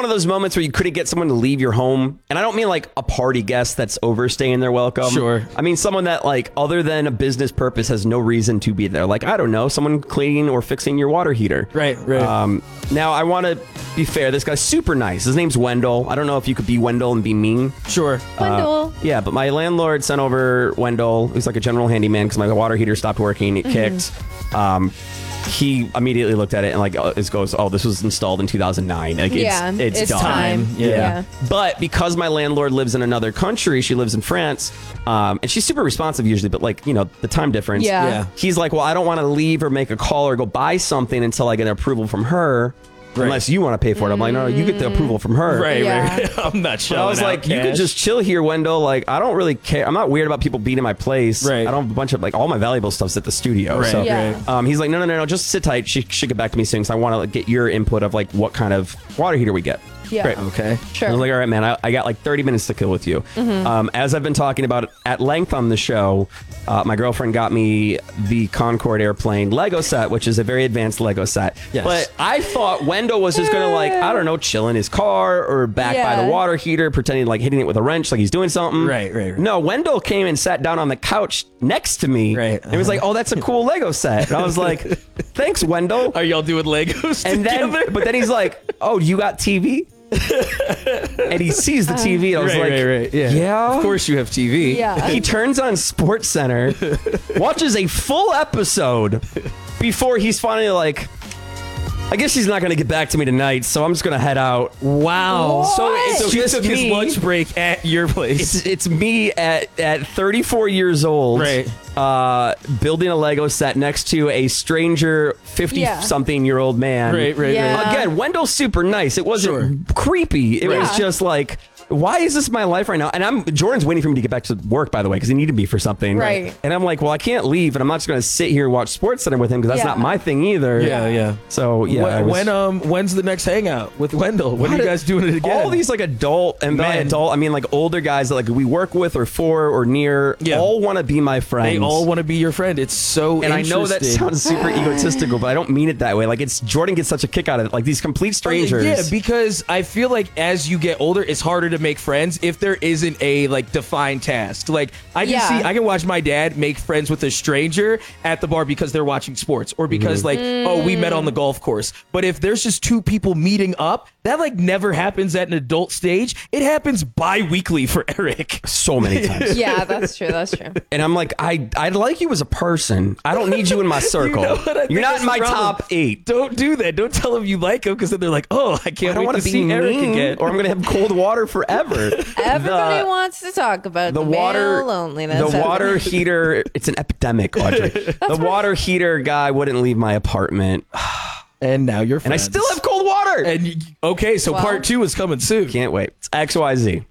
one of those moments where you couldn't get someone to leave your home? And I don't mean like a party guest that's overstaying their welcome. Sure. I mean someone that like other than a business purpose has no reason to be there. Like, I don't know, someone cleaning or fixing your water heater. Right. Now, I want to be fair. This guy's super nice. His name's Wendell. I don't know if you could be Wendell and be mean. Sure. Wendell. Yeah, but my landlord sent over Wendell, who's like a general handyman, because my water heater stopped working. It kicked. He immediately looked at it and like goes, "Oh, this was installed in 2009. Like, it's done." time. Yeah. But because my landlord lives in another country, she lives in France, and she's super responsive usually, but like, you know, the time difference. Yeah. He's like, well, I don't want to leave or make a call or go buy something until I get approval from her. Right. Unless you want to pay for it. I'm like, no, you get the approval from her. Right. Yeah. I'm not sure. I was like, you could just chill here, Wendell. Like, I don't really care. I'm not weird about people being in my place. Right. I don't have a bunch of, like, all my valuable stuff's at the studio. Right. So, Yeah. he's like, no, just sit tight. She should get back to me soon. So I want to get your input of, like, what kind of water heater we get. Yeah. Great. Okay. Sure. I was like, all right, man, I got like 30 minutes to kill with you. As I've been talking about at length on the show, my girlfriend got me the Concorde airplane Lego set, which is a very advanced Lego set. Yes. But I thought Wendell was just going to like, I don't know, chill in his car or back by the water heater, pretending like hitting it with a wrench like he's doing something. Right. No, Wendell came and sat down on the couch next to me. Right. And was like, oh, that's a cool Lego set. And I was like, thanks, Wendell. Are y'all doing Legos And together? then he like, oh, you got TV? And he sees the TV, and I was like, yeah. Of course you have TV. Yeah. He turns on Sports Center, watches a full episode before he's finally like, I guess he's not going to get back to me tonight, so I'm just going to head out. Wow. So it's he just took me. his lunch break at your place. It's me at 34 years old, Right. Building a Lego set next to a stranger 50-something-year-old man. Right. Yeah. Again, Wendell's super nice. It wasn't creepy. It was just like, why is this my life right now? And Jordan's waiting for me to get back to work, by the way, because he needed me for something. Right. And I'm like, well, I can't leave, and I'm not just going to sit here and watch Sports Center with him because that's not my thing either. Yeah. So yeah. When's the next hangout with Wendell? When are you guys doing it again? All these like adult, and by Men. adult I mean like older guys that like we work with or for or near, all want to be my friends. They all want to be your friend. It's so And I interesting. know that sounds super egotistical, but I don't mean it that way. Like, Jordan gets such a kick out of it. Like, these complete strangers. Yeah, because I feel like as you get older, it's harder to make friends if there isn't a like defined task. Like I can watch my dad make friends with a stranger at the bar because they're watching sports or because like, oh, we met on the golf course. But if there's just two people meeting up, that like never happens at an adult stage. It happens bi-weekly for Eric. So many times. Yeah, that's true. That's true. And I'm like, I'd like you as a person. I don't need you in my circle. You're not in my top 8. Don't do that. Don't tell them you like him because then they're like, oh, I can't wait to see Eric again. Or I'm going to have cold water forever. Everybody wants to talk about the male loneliness. The water heater, it's an epidemic, Audrey. The water heater guy wouldn't leave my apartment. And now you're friends. And I still have cold water. And okay, so part 2 is coming soon. Can't wait. It's XYZ.